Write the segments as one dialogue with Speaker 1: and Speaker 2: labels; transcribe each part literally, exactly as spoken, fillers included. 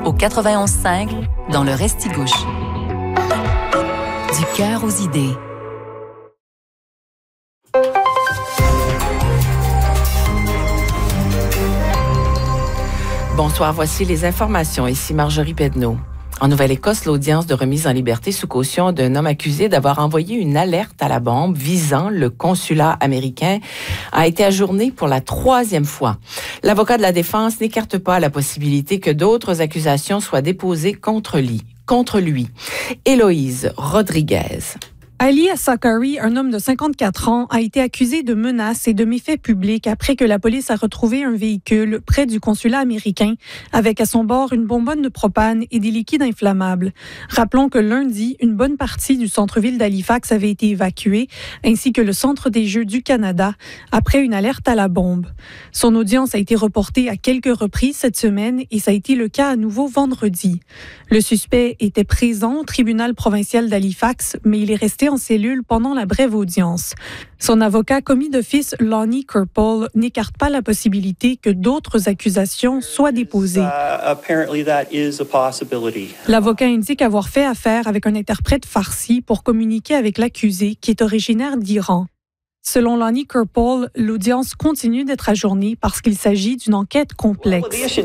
Speaker 1: au quatre-vingt-onze cinq dans le Restigouche. Du cœur aux idées.
Speaker 2: Bonsoir, voici les informations. Ici Marjorie Pedneau. En Nouvelle-Écosse, l'audience de remise en liberté sous caution d'un homme accusé d'avoir envoyé une alerte à la bombe visant le consulat américain a été ajournée pour la troisième fois. L'avocat de la défense n'écarte pas la possibilité que d'autres accusations soient déposées contre lui. Contre lui. Héloïse Rodriguez.
Speaker 3: Ali Assakari, un homme de cinquante-quatre ans, a été accusé de menaces et de méfaits publics après que la police a retrouvé un véhicule près du consulat américain avec à son bord une bonbonne de propane et des liquides inflammables. Rappelons que lundi, une bonne partie du centre-ville d'Halifax avait été évacuée, ainsi que le centre des Jeux du Canada, après une alerte à la bombe. Son audience a été reportée à quelques reprises cette semaine et ça a été le cas à nouveau vendredi. Le suspect était présent au tribunal provincial d'Halifax, mais il est resté en cellule pendant la brève audience. Son avocat commis d'office, Lonnie Kirpole, n'écarte pas la possibilité que d'autres accusations soient déposées. L'avocat indique avoir fait affaire avec un interprète farsi pour communiquer avec l'accusé, qui est originaire d'Iran. Selon Lonnie Kirpole, l'audience continue d'être ajournée parce qu'il s'agit d'une enquête complexe.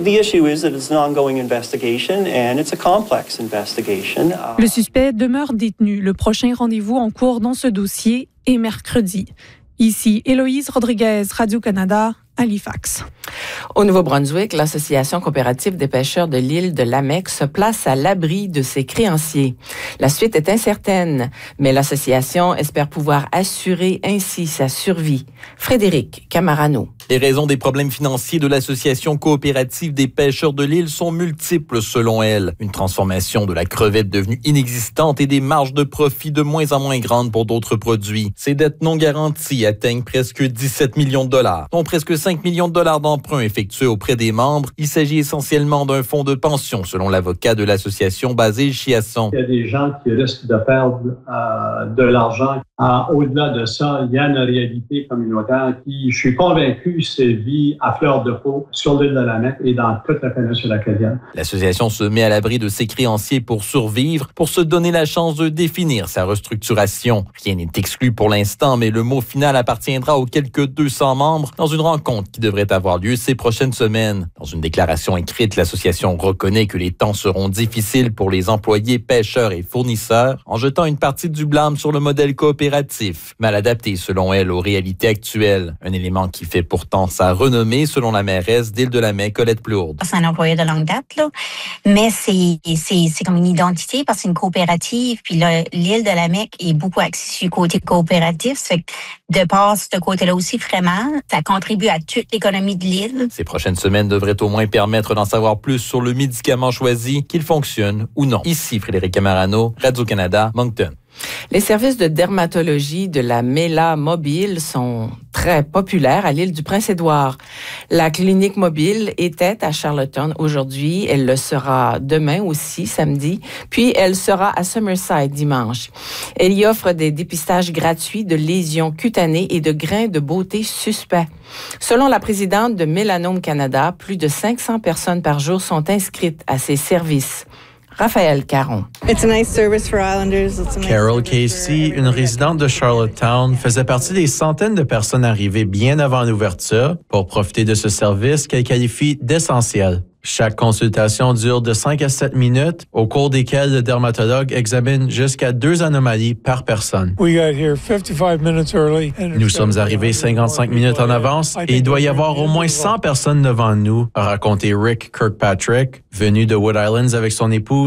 Speaker 3: Le suspect demeure détenu. Le prochain rendez-vous en cours dans ce dossier est mercredi. Ici, Héloïse Rodriguez, Radio-Canada, Halifax.
Speaker 2: Au Nouveau-Brunswick, l'Association coopérative des pêcheurs de l'île de Lamec se place à l'abri de ses créanciers. La suite est incertaine, mais l'association espère pouvoir assurer ainsi sa survie. Frédéric Camarano.
Speaker 4: Les raisons des problèmes financiers de l'Association coopérative des pêcheurs de l'île sont multiples selon elle. Une transformation de la crevette devenue inexistante et des marges de profit de moins en moins grandes pour d'autres produits. Ces dettes non garanties atteignent presque dix-sept millions de dollars, dont presque cinq millions de dollars d'emprunts effectués auprès des membres. Il s'agit essentiellement d'un fonds de pension, selon l'avocat de l'association Basile Chiasson.
Speaker 5: Il y a des gens qui risquent de perdre euh, de l'argent. Euh, au-delà de ça, il y a une réalité communautaire qui, je suis convaincu, sévit à fleur de peau sur l'île de Lamec et dans toute la péninsule acadienne.
Speaker 4: L'association se met à l'abri de ses créanciers pour survivre, pour se donner la chance de définir sa restructuration. Rien n'est exclu pour l'instant, mais le mot final appartiendra aux quelques deux cents membres dans une rencontre qui devrait avoir lieu ces prochaines semaines. Dans une déclaration écrite, l'association reconnaît que les temps seront difficiles pour les employés, pêcheurs et fournisseurs, en jetant une partie du blâme sur le modèle coopératif, mal adapté selon elle aux réalités actuelles. Un élément qui fait pourtant sa renommée selon la mairesse d'Île de Lamec, Colette Plourde.
Speaker 6: C'est un employeur de longue date, là, mais c'est, c'est, c'est comme une identité parce que c'est une coopérative. Puis là, l'Île de Lamec est beaucoup axée sur le côté coopératif. Ça fait que de part ce côté-là aussi, vraiment, ça contribue à toute l'économie de l'île.
Speaker 4: Ces prochaines semaines devraient au moins permettre d'en savoir plus sur le médicament choisi, qu'il fonctionne ou non. Ici, Frédéric Camarano, Radio-Canada, Moncton.
Speaker 2: Les services de dermatologie de la Mela Mobile sont très populaires à l'île du Prince-Édouard. La clinique mobile était à Charlottetown aujourd'hui. Elle le sera demain aussi, samedi. Puis elle sera à Summerside dimanche. Elle y offre des dépistages gratuits de lésions cutanées et de grains de beauté suspects. Selon la présidente de Mélanome Canada, plus de cinq cents personnes par jour sont inscrites à ces services. Raphaël Caron.
Speaker 7: Carol Casey, une résidente de Charlottetown, faisait partie des centaines de personnes arrivées bien avant l'ouverture pour profiter de ce service qu'elle qualifie d'essentiel. Chaque consultation dure de cinq à sept minutes, au cours desquelles le dermatologue examine jusqu'à deux anomalies par personne. Nous sommes arrivés cinquante-cinq minutes en avance et il doit y avoir au moins cent personnes devant nous, a raconté Rick Kirkpatrick, venu de Wood Islands avec son épouse